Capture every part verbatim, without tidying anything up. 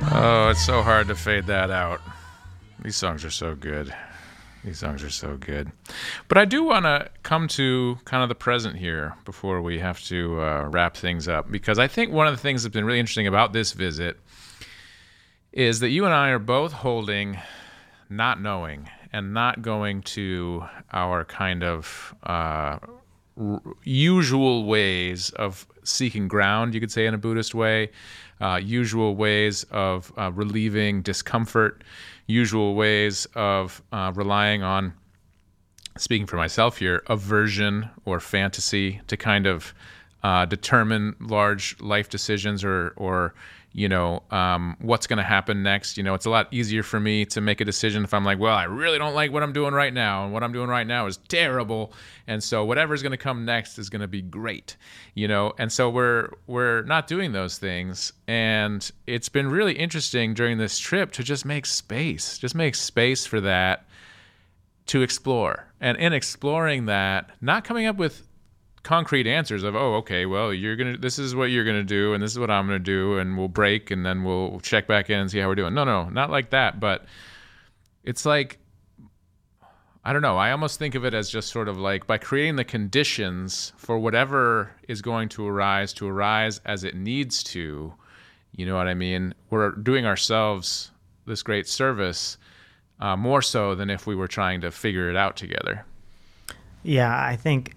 Oh, it's so hard to fade that out. These songs are so good. These songs are so good. But I do want to come to kind of the present here before we have to uh, wrap things up, because I think one of the things that's been really interesting about this visit is that you and I are both holding not knowing and not going to our kind of uh, r- usual ways of seeking ground, you could say, in a Buddhist way, uh, usual ways of uh, relieving discomfort, usual ways of uh, relying on, speaking for myself here, aversion or fantasy to kind of uh, determine large life decisions or, or you know, um, what's going to happen next. You know, it's a lot easier for me to make a decision if I'm like, well, I really don't like what I'm doing right now, and what I'm doing right now is terrible, and so whatever's going to come next is going to be great, you know. And so we're we're not doing those things, and it's been really interesting during this trip to just make space, just make space for that to explore, and in exploring that, not coming up with concrete answers of, oh, okay, well, you're gonna, this is what you're gonna do, and this is what I'm gonna do, and we'll break, and then we'll check back in and see how we're doing. No, no, not like that. But it's like, I don't know. I almost think of it as just sort of like by creating the conditions for whatever is going to arise to arise as it needs to. You know what I mean? We're doing ourselves this great service, uh, more so than if we were trying to figure it out together. Yeah, I think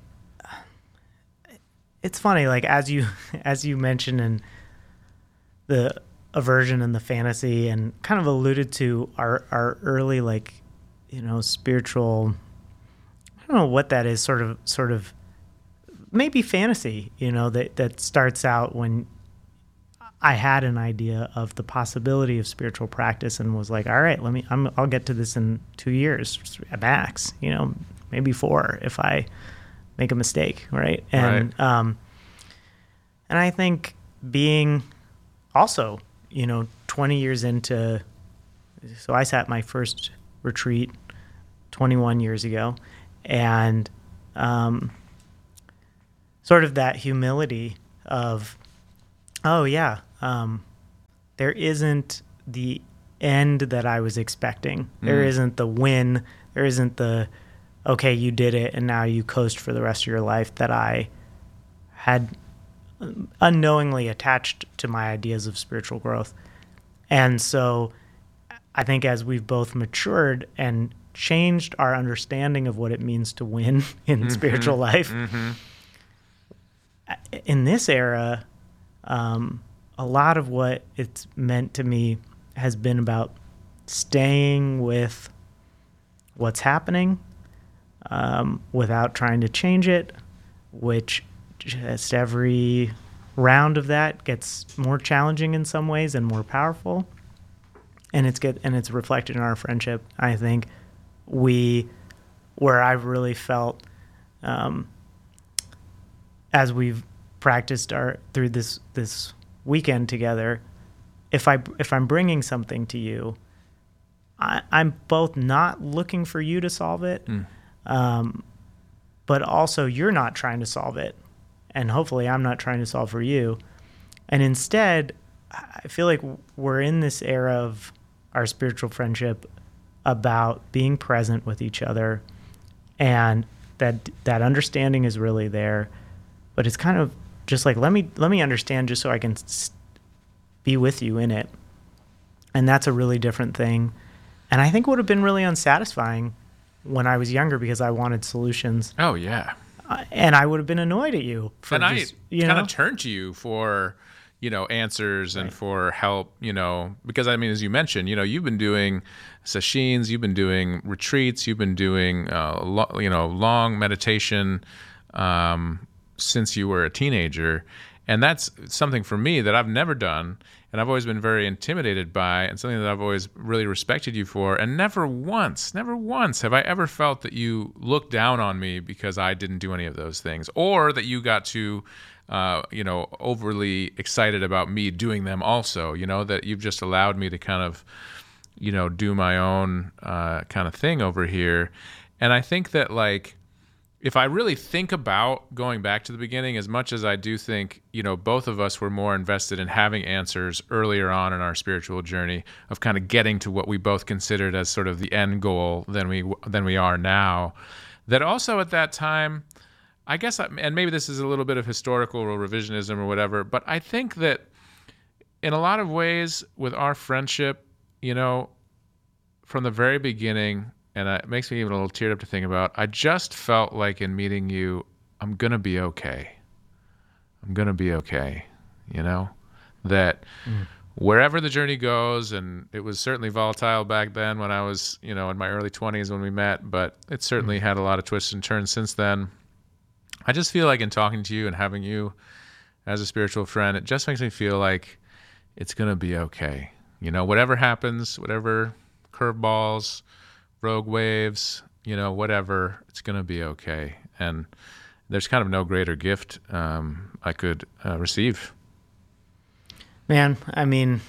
it's funny, like as you as you mentioned in the aversion and the fantasy, and kind of alluded to our our early, like, you know, spiritual, I don't know what that is, sort of sort of maybe fantasy, you know, that that starts out when I had an idea of the possibility of spiritual practice and was like, all right, let me I'm, I'll get to this in two years at max, you know, maybe four if I make a mistake, right? And right. um, and I think being also, you know, twenty years into, so I sat my first retreat twenty-one years ago, and um, sort of that humility of, oh yeah, um, there isn't the end that I was expecting. Mm. There isn't the win. There isn't the, okay, you did it, and now you coast for the rest of your life, that I had unknowingly attached to my ideas of spiritual growth. And so I think as we've both matured and changed our understanding of what it means to win in mm-hmm. spiritual life, mm-hmm. in this era, um, a lot of what it's meant to me has been about staying with what's happening, Um, without trying to change it, which just every round of that gets more challenging in some ways and more powerful. And it's get and it's reflected in our friendship. I think we, where I've really felt, um, as we've practiced our through this this weekend together, if I if I'm bringing something to you, I, I'm both not looking for you to solve it. Mm. Um, but also you're not trying to solve it, and hopefully I'm not trying to solve for you. And instead, I feel like we're in this era of our spiritual friendship about being present with each other, and that that understanding is really there, but it's kind of just like, let me let me understand just so I can be with you in it. And that's a really different thing, and I think would have been really unsatisfying when I was younger, because I wanted solutions. Oh, yeah. Uh, and I would have been annoyed at you. For and just, I you kind know? of turned to you for, you know, answers and right. for help, you know, because, I mean, as you mentioned, you know, you've been doing sessions, you've been doing retreats, you've been doing, uh, lo- you know, long meditation um, since you were a teenager. And that's something for me that I've never done, and I've always been very intimidated by, and something that I've always really respected you for. And never once, never once have I ever felt that you looked down on me because I didn't do any of those things, or that you got too, uh, you know, overly excited about me doing them also, you know, that you've just allowed me to kind of, you know, do my own uh, kind of thing over here. And I think that, like, if I really think about going back to the beginning, as much as I do think, you know, both of us were more invested in having answers earlier on in our spiritual journey of kind of getting to what we both considered as sort of the end goal than we than we are now. That also at that time, I guess, I, and maybe this is a little bit of historical or revisionism or whatever, but I think that in a lot of ways with our friendship, you know, from the very beginning, and it makes me even a little teared up to think about, I just felt like in meeting you, I'm going to be okay. I'm going to be okay, you know, that mm. wherever the journey goes, and it was certainly volatile back then when I was, you know, in my early twenties when we met, but it certainly mm. had a lot of twists and turns since then. I just feel like in talking to you and having you as a spiritual friend, it just makes me feel like it's going to be okay. You know, whatever happens, whatever curveballs, rogue waves, you know, whatever, it's going to be okay. And there's kind of no greater gift um, I could uh, receive. Man, I mean,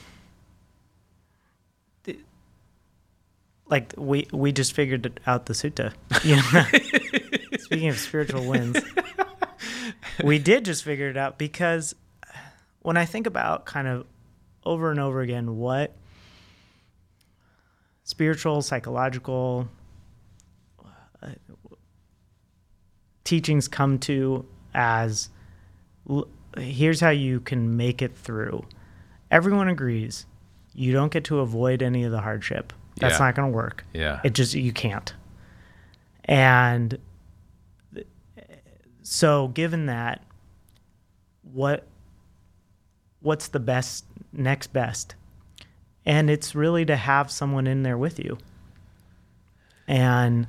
th- like we we just figured out the sutta. You know? Speaking of spiritual wins, we did just figure it out, because when I think about kind of over and over again what spiritual, psychological uh, teachings come to as, l- here's how you can make it through. Everyone agrees you don't get to avoid any of the hardship. That's yeah. not going to work. Yeah. It just, you can't. And so given that, what what's the best, next best? And it's really to have someone in there with you. And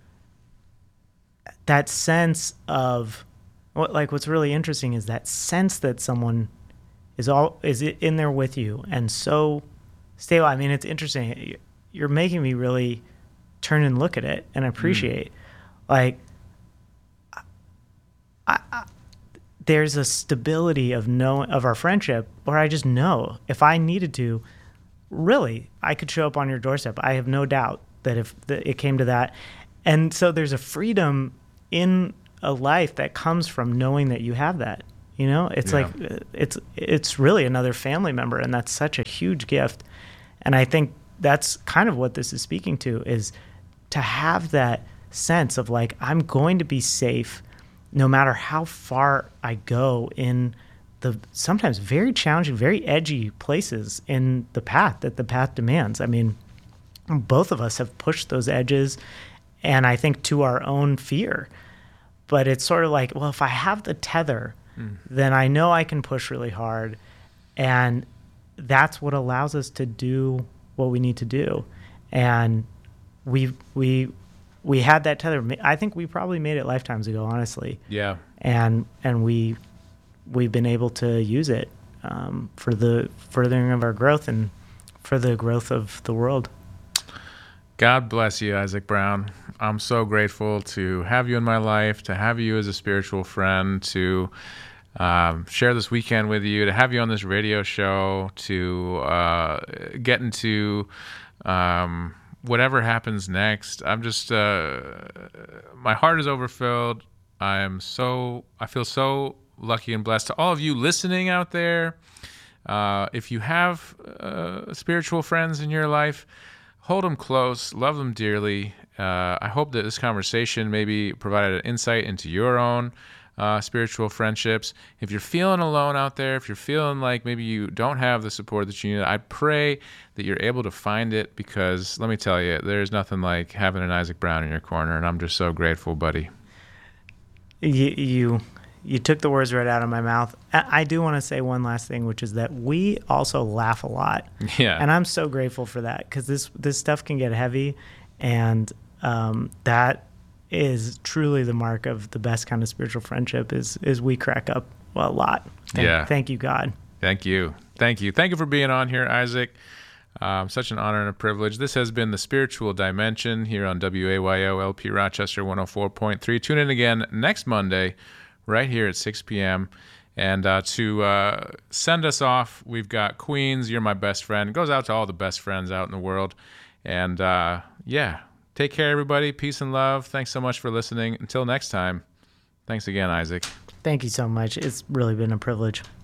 that sense of, what, like what's really interesting is that sense that someone is all is in there with you and so stable. I mean, it's interesting. You're making me really turn and look at it and appreciate. Mm. Like, I, I, there's a stability of knowing of our friendship where I just know if I needed to, really, I could show up on your doorstep. I have no doubt that if the, it came to that. And so there's a freedom in a life that comes from knowing that you have that. You know, it's yeah. like it's it's really another family member, and that's such a huge gift. And I think that's kind of what this is speaking to, is to have that sense of like, I'm going to be safe no matter how far I go in the sometimes very challenging, very edgy places in the path that the path demands. I mean, both of us have pushed those edges, and I think to our own fear. But it's sort of like, well, if I have the tether, mm. then I know I can push really hard. And that's what allows us to do what we need to do. And we we we had that tether. I think we probably made it lifetimes ago, honestly. Yeah. And and we we've been able to use it um, for the furthering of our growth and for the growth of the world. God bless you, Isaac Brown. I'm so grateful to have you in my life, to have you as a spiritual friend, to um, share this weekend with you, to have you on this radio show, to uh, get into um, whatever happens next. I'm just, uh, my heart is overfilled. I am so, I feel so lucky and blessed. To all of you listening out there, uh, if you have uh, spiritual friends in your life, hold them close, love them dearly. Uh, I hope that this conversation maybe provided an insight into your own uh, spiritual friendships. If you're feeling alone out there, if you're feeling like maybe you don't have the support that you need, I pray that you're able to find it, because let me tell you, there's nothing like having an Isaac Brown in your corner, and I'm just so grateful, buddy. You you, you took the words right out of my mouth. I do want to say one last thing, which is that we also laugh a lot. Yeah. And I'm so grateful for that, because this, this stuff can get heavy, and um, that is truly the mark of the best kind of spiritual friendship, is is we crack up a lot. Thank, yeah. Thank you, God. Thank you. Thank you. Thank you for being on here, Isaac. Um, such an honor and a privilege. This has been The Spiritual Dimension here on W A Y O L P Rochester one oh four point three. Tune in again next Monday right here at six p.m. And uh, to uh, send us off, we've got Queens, You're My Best Friend. It goes out to all the best friends out in the world. And uh, yeah, Take care, everybody. Peace and love. Thanks so much for listening. Until next time, thanks again, Isaac. Thank you so much. It's really been a privilege.